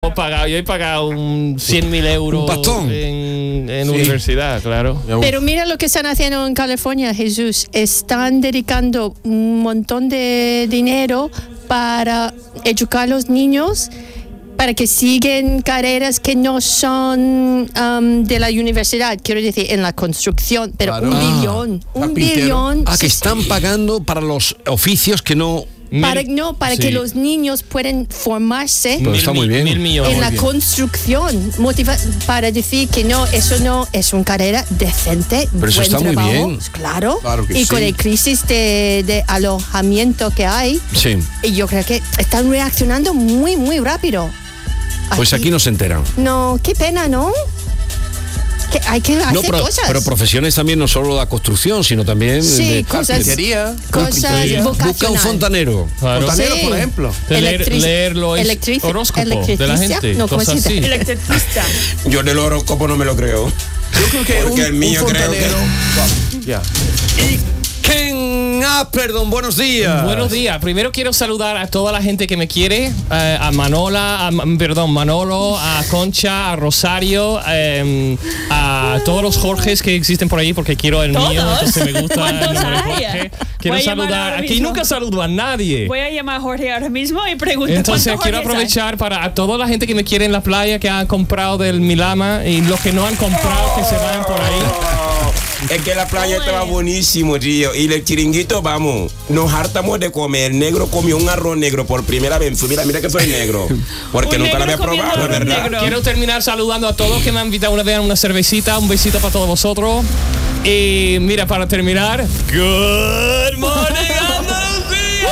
Yo he pagado 100.000 euros un pastón en universidad, claro. Pero mira lo que están haciendo en California, Jesús. Están dedicando un montón de dinero para educar a los niños para que sigan carreras que no son de la universidad, quiero decir, en la construcción, pero claro. un billón. Que están pagando para los oficios que no... Para que los niños puedan formarse está muy bien. en la construcción, para decir que eso no es una carrera decente. Pero eso está trabajo, muy bien. Claro que y sí. con el crisis de alojamiento que hay, y yo creo que están reaccionando muy, muy rápido. Pues aquí no se enteran. No, qué pena, ¿no? Que hay que hacer cosas. Pero profesiones también, no solo la construcción, sino también de carpintería. Cosas vocacionales. Busca un fontanero. Claro. Fontanero, por ejemplo. Leer los horóscopos de la gente. No, cosas así. Electricista. Yo del horóscopo no me lo creo. Yo creo que porque el mío creo que... Ya. Y Ken Perdón, buenos días. Buenos días. Primero quiero saludar a toda la gente que me quiere, a Manolo, a Concha, a Rosario, a todos los Jorges que existen por ahí, porque quiero el mío, entonces me gusta el nombre Jorge. Quiero saludar, aquí nunca saludo a nadie. Voy a llamar a Jorge ahora mismo y pregunto. Entonces quiero aprovechar para a toda la gente que me quiere en la playa, que han comprado del Milama, y los que no han comprado, que se vayan por ahí. Es que la playa estaba buenísimo, tío. Y el chiringuito, vamos, nos hartamos de comer. El negro comió un arroz negro por primera vez. Mira que soy negro. Porque nunca lo había probado, ¿verdad? Negro. Quiero terminar saludando a todos que me han invitado una vez a una cervecita. Un besito para todos vosotros. Y mira, para terminar, Good Morning Andalucía.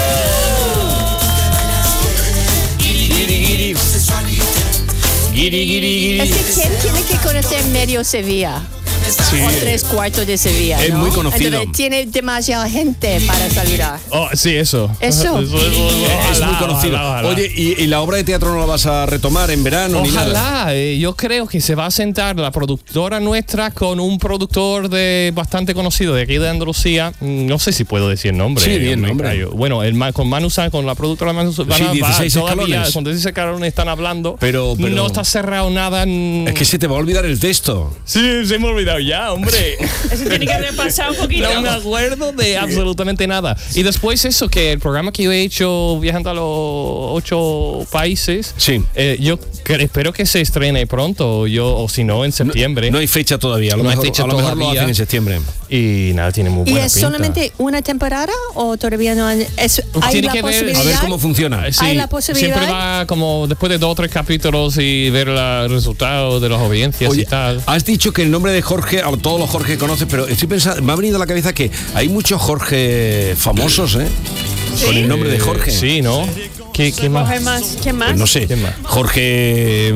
Es que ¿quién tiene que conocer medio Sevilla? Sí. O 3/4 de Sevilla, es ¿no? muy conocido. Entonces, tiene demasiada gente para saludar. Oh, sí, eso. Es muy conocido. Ojalá. Oye, ¿y la obra de teatro no la vas a retomar en verano? Ojalá. Yo creo que se va a sentar la productora nuestra con un productor bastante conocido de aquí de Andalucía. No sé si puedo decir el nombre. Sí, bien nombre. Bueno, con Manu San, con la productora Manu San. Sí, 16 escalones. Con 16 escalones están hablando. Pero no está cerrado nada. Es que se te va a olvidar el texto. Sí, se me ha olvidado ya, hombre. Eso tiene que repasar un poquito. No me acuerdo de absolutamente nada. Y después eso, que el programa que yo he hecho viajando a los 8 países, yo espero que se estrene pronto, o si no, en septiembre. No hay fecha todavía, a lo mejor lo hacen en septiembre. Y nada, tiene muy buena pinta. ¿Y es solamente una temporada o todavía no hay tiene la que posibilidad? A ver cómo funciona. Sí, ¿Hay la posibilidad? Siempre va como después de 2 o 3 capítulos y ver los resultados de las audiencias. Oye, y tal. Has dicho que el nombre de Jorge, a todos los Jorge conoces, pero estoy pensando, me ha venido a la cabeza que hay muchos Jorge famosos, ¿Sí? Con el nombre de Jorge. Sí, ¿no? ¿Qué más? ¿Quién más? Pues no sé. Jorge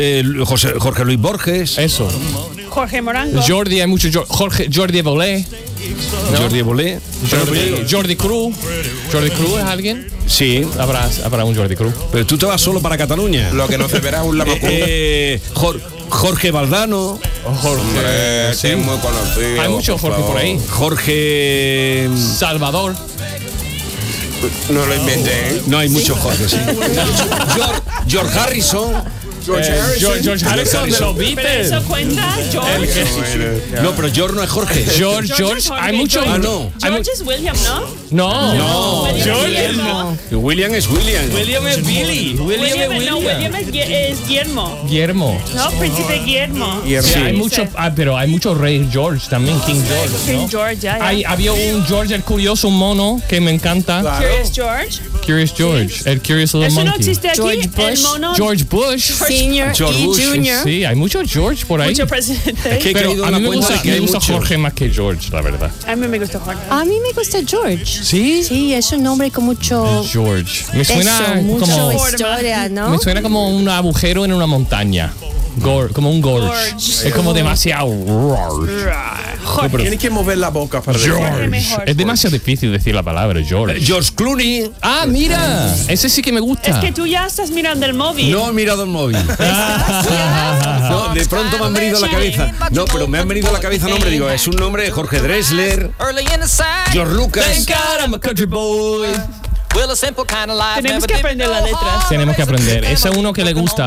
Luis Borges. Eso. Jorge Morango. Jordi, hay muchos. Jordi Evole. ¿No? Jordi Evole. Jordi Cruz. ¿Jordi Cruz es alguien? Sí. Habrá un Jordi Cruz. Pero tú te vas solo para Cataluña. Lo que no se verá es un lamacón. Jorge Valdano. Jorge, sí. Es muy conocido. Hay muchos Jorge por ahí. Jorge Salvador. No lo inventé. No, hay muchos Jorge, sí. George Harrison. George Harrison de los Beatles. ¿Pero eso cuenta, George? No, pero George no es Jorge. George. Hay muchos. No. George es William, ¿no? No. William es William. William es Billy. William es Guillermo. Guillermo. No, Príncipe Guillermo. Sí, hay muchos, pero hay muchos Rey George también, King George, ¿no? King George, ya. Había un George el Curioso, un mono, que me encanta. Claro. Curious George. Curious George, el Curious Little Eso Monkey. no existe aquí. George Bush. El mono. George Bush. Senior George y Bush, Junior. Sí, hay muchos George por ahí. Mucho presidente. Es que he Pero caído a en mí la me cuenta de que hay gusta muchos. Jorge más que George, la verdad. A mí me gusta Jorge. A mí me gusta George. ¿Sí? Sí, es un nombre con mucho... George. Me suena mucho como... historia, ¿no? Me suena como un agujero en una montaña. Como un gorge. Es como demasiado. Jorge. Tienes que mover la boca para decir. George. Es demasiado difícil decir la palabra George. George Clooney. Ah, mira. Ese sí que me gusta. Es que tú ya estás mirando el móvil. No he mirado el móvil. No, de pronto me han venido a la cabeza. No, pero me han venido a la cabeza nombre. Digo, es un nombre de Jorge Drexler, George Lucas. Thank God I'm a country boy. Tenemos que aprender las letras. Tenemos que aprender. Ese es uno que le gusta